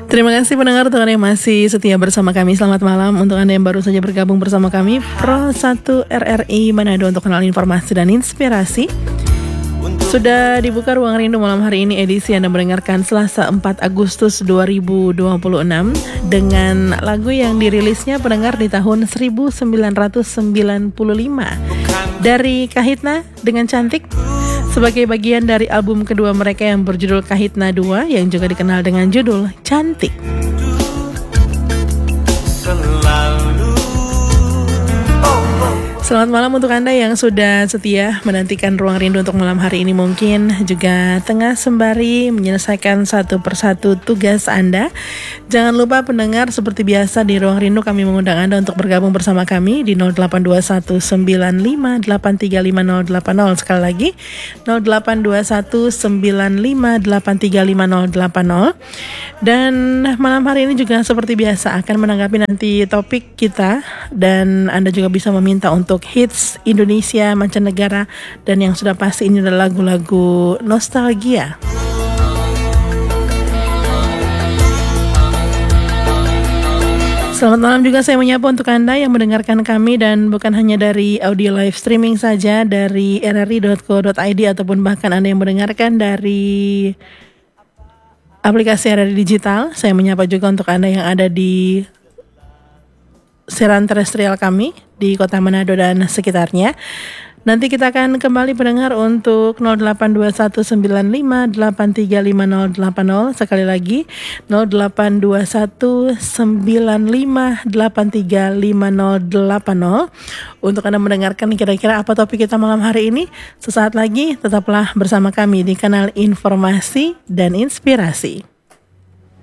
Terima kasih pendengar untuk Anda yang masih setia bersama kami. Selamat malam untuk Anda yang baru saja bergabung bersama kami Pro 1 RRI Manado untuk kenal informasi dan inspirasi. Sudah dibuka Ruang Rindu malam hari ini, edisi Anda mendengarkan Selasa 4 Agustus 2026 dengan lagu yang dirilisnya pendengar di tahun 1995 dari Kahitna dengan Cantik, sebagai bagian dari album kedua mereka yang berjudul Kahitna 2 yang juga dikenal dengan judul Cantik. Selamat malam untuk Anda yang sudah setia menantikan Ruang Rindu untuk malam hari ini, mungkin juga tengah sembari menyelesaikan satu persatu tugas Anda. Jangan lupa pendengar, seperti biasa di Ruang Rindu kami mengundang Anda untuk bergabung bersama kami di 082195835080. Sekali lagi 082195835080. Dan malam hari ini juga seperti biasa akan menanggapi nanti topik kita, dan Anda juga bisa meminta untuk hits Indonesia, mancanegara, dan yang sudah pasti ini adalah lagu-lagu nostalgia. Selamat malam juga saya menyapa untuk Anda yang mendengarkan kami, dan bukan hanya dari audio live streaming saja dari rri.co.id ataupun bahkan Anda yang mendengarkan dari aplikasi RRI Digital. Saya menyapa juga untuk Anda yang ada di siaran terestrial kami di Kota Manado dan sekitarnya. Nanti kita akan kembali pendengar untuk 082195835080. Sekali lagi 082195835080 untuk Anda mendengarkan kira-kira apa topik kita malam hari ini. Sesaat lagi tetaplah bersama kami di kanal Informasi dan Inspirasi.